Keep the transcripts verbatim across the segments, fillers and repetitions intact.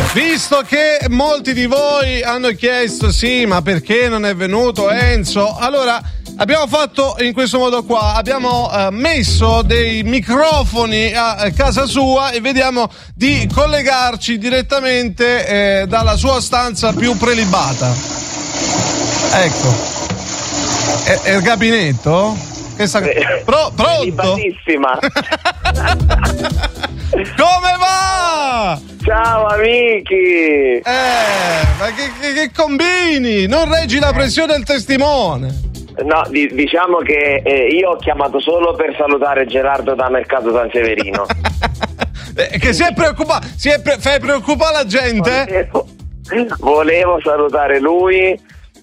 Visto che molti di voi hanno chiesto sì, ma perché non è venuto Enzo? Allora abbiamo fatto in questo modo qua, abbiamo uh, messo dei microfoni a, a casa sua e vediamo di collegarci direttamente eh, dalla sua stanza più prelibata. Ecco, è, è il gabinetto? Questa... Pro, pronto? Come va? Ciao amici! Eh, ma che, che, che combini? Non reggi la pressione del testimone. No, di, diciamo che eh, io ho chiamato solo per salutare Gerardo da Mercato San Severino. eh, che si è preoccupato, si è pre- fai preoccupare la gente? Volevo, volevo salutare lui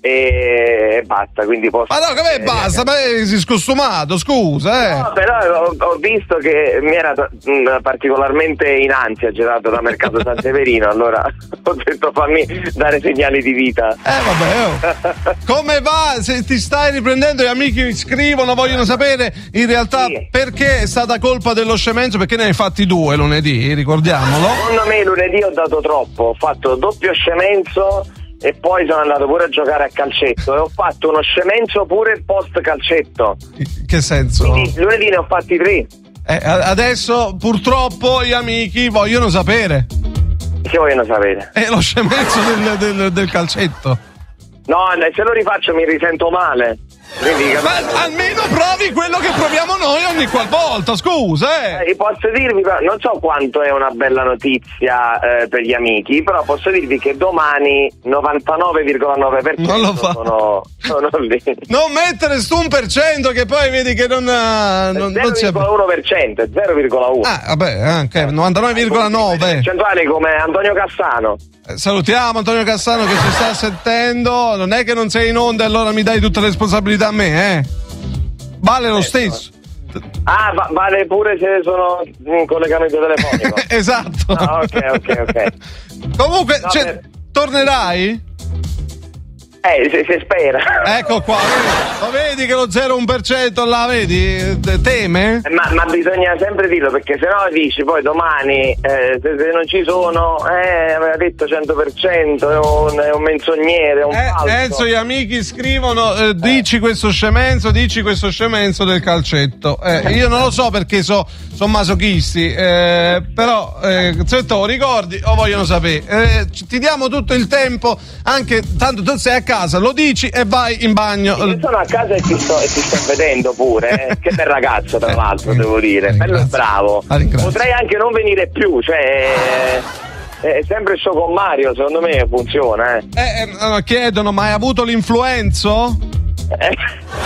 e basta, quindi posso... Ma no, come basta? Ma sei scostumato, scusa, eh. No, però ho, ho visto che mi era mh, particolarmente in ansia Gerardo da Mercato San Severino, allora ho detto fammi dare segnali di vita. Eh vabbè, oh. Come va? Se ti stai riprendendo, gli amici mi scrivono, vogliono sapere in realtà sì. Perché è stata colpa dello scemenzo, perché ne hai fatti due lunedì, ricordiamolo. Secondo me lunedì ho dato troppo, ho fatto doppio scemenzo e poi sono andato pure a giocare a calcetto e ho fatto uno scemenzo pure post calcetto. Che senso? Quindi lunedì ne ho fatti tre. Eh, adesso purtroppo gli amici vogliono sapere. Che vogliono sapere? È lo scemenzo del, del, del calcetto. No, se lo rifaccio mi risento male. Quindi, ma almeno provi quello che proviamo noi ogni qualvolta, scusa, eh. eh posso dirvi, non so quanto è una bella notizia eh, per gli amici, però posso dirvi che domani novantanove virgola nove per cento non lo fa. sono, sono lì. Non mettere stu un per cento che poi vedi che non non, zero virgola uno per cento, è zero virgola uno. Ah, vabbè, ok, novantanove virgola nove. Percentuali come Antonio Cassano. Eh, salutiamo Antonio Cassano che ci sta sentendo. Non è che non sei in onda e allora mi dai tutte le responsabilità a me, eh? Vale lo stesso. Ah, va- vale pure se sono in collegamento telefonico. Esatto. Ah, ok, ok, ok. Comunque, no, cioè, per... tornerai? Eh, se, se spera. Ecco qua, lo vedi che lo zero virgola uno per cento là, vedi? Teme? Eh, ma, ma bisogna sempre dirlo, perché se no dici poi domani eh, se, se non ci sono, eh, aveva detto cento per cento, è un, è un menzognere, è un eh, falso. Enzo, gli amici scrivono, eh, dici questo scemenzo, dici questo scemenzo del calcetto. Eh, io non lo so perché so, sono masochisti, eh, però eh, se te lo ricordi o vogliono sapere. Eh, ti diamo tutto il tempo, anche tanto tu sei a casa. Lo dici e vai in bagno. Io sono a casa e ti sto, e ti sto vedendo pure, eh. Che bel ragazzo tra l'altro, eh, devo dire, bello e bravo. Potrei anche non venire più, cioè è, è sempre il show con Mario, secondo me funziona. Eh, eh, eh chiedono, ma hai avuto l'influenzo? Eh.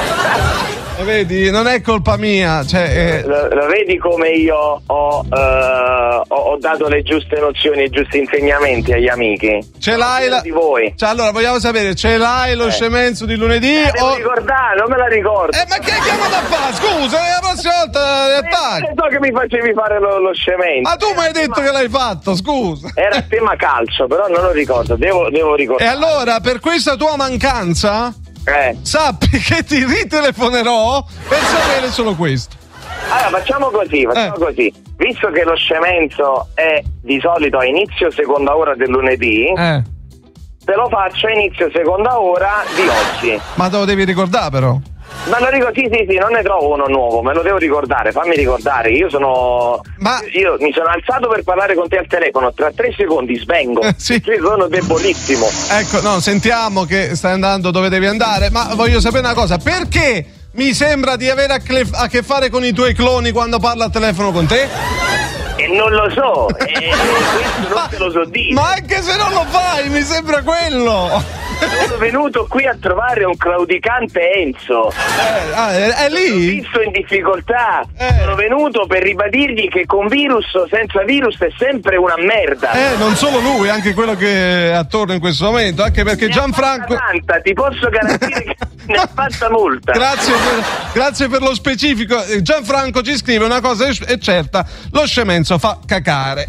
Vedi, non è colpa mia, cioè, eh... lo, lo vedi come io ho, uh, ho, ho dato le giuste nozioni e i giusti insegnamenti agli amici. Ce l'hai la... di voi. Cioè, allora vogliamo sapere, ce l'hai lo eh. scemenzo di lunedì? Eh, o... devo ricordare, non me la ricordo. Eh, ma che hai chiamato a fare? Scusa, la prossima volta le attacchi. Eh, so che mi facevi fare lo, lo scemenzo. Ma tu mi hai detto tema... che l'hai fatto, scusa. Era il tema calcio, però non lo ricordo, devo, devo ricordare. E allora, per questa tua mancanza... Eh. sappi che ti ritelefonerò per sapere solo questo. Allora facciamo così, facciamo eh. così. Visto che lo scemenzo è di solito a inizio seconda ora del lunedì, eh. te lo faccio a inizio seconda ora di oggi. Ma te lo devi ricordare però. Ma lo dico, sì, sì, sì, non ne trovo uno nuovo, me lo devo ricordare, fammi ricordare. Io sono. Ma... Io mi sono alzato per parlare con te al telefono, tra tre secondi svengo. Eh, sì. Io sono debolissimo. Ecco, no, sentiamo che stai andando dove devi andare, ma voglio sapere una cosa, perché mi sembra di avere a, cle- a che fare con i tuoi cloni quando parlo al telefono con te? E non lo so, e questo non te lo so dire. Ma anche se non lo fai, mi sembra quello. Sono venuto qui a trovare un claudicante Enzo. Eh, ah, è, è lì? L'ho visto in difficoltà. Eh. Sono venuto per ribadirgli che con virus o senza virus è sempre una merda. Eh, non solo lui, anche quello che è attorno in questo momento, anche perché ne Gianfranco. tanta, ti posso garantire che ne ha fatta molta. Grazie per, grazie per lo specifico. Gianfranco ci scrive una cosa è certa: lo scemenzo fa cacare.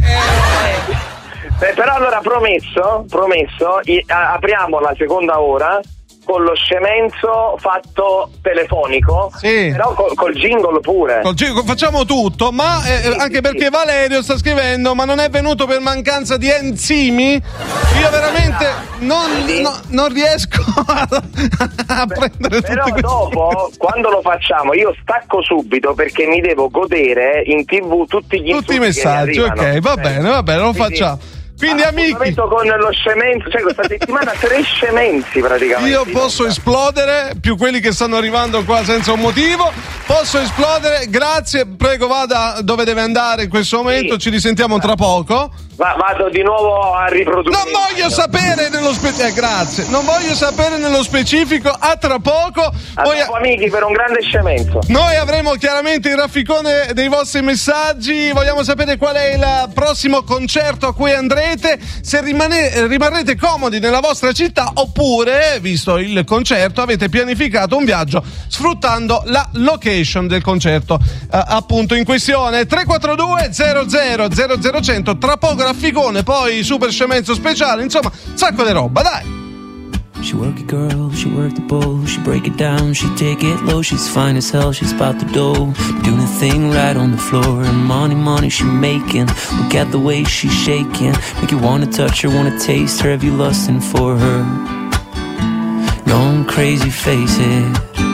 Eh. Beh, però allora promesso, promesso, i, a, apriamo la seconda ora con lo scemenzo fatto telefonico, sì. Però col, col jingle pure. Col jingle, facciamo tutto, ma eh, sì, anche sì, perché sì. Valerio sta scrivendo, ma non è venuto per mancanza di enzimi? Io veramente non, sì. no, non riesco a, a Beh, prendere però tutti dopo, questi... quando lo facciamo, io stacco subito perché mi devo godere in tv tutti gli tutti i messaggi, ok, va eh. bene, va bene, lo quindi, facciamo. Quindi amici, con lo scemenzo, cioè questa settimana tre scemenzi praticamente. Io posso esplodere, più quelli che stanno arrivando qua senza un motivo, posso esplodere, grazie, prego vada dove deve andare in questo momento, sì. Ci risentiamo tra poco. Va, vado di nuovo a riprodurre. Non voglio sapere nello specifico, eh, grazie, non voglio sapere nello specifico, a tra poco. A Poi dopo, a... amici, per un grande scemenzo. Noi avremo chiaramente il rafficone dei vostri messaggi, vogliamo sapere qual è il prossimo concerto a cui andrete. Se rimane, rimarrete comodi nella vostra città oppure, visto il concerto, avete pianificato un viaggio sfruttando la location del concerto eh, appunto in questione. Tre quattro due zero zero zero zero cento, tra poco rafficone, poi super scemenzo speciale, insomma sacco di roba, dai. She work it girl, she work the bowl, she break it down, she take it low, she's fine as hell, she's about the dough, doing a thing right on the floor, and money, money she making, look at the way she's shaking, make you wanna touch her, wanna taste her, have you lusting for her, going crazy, face it.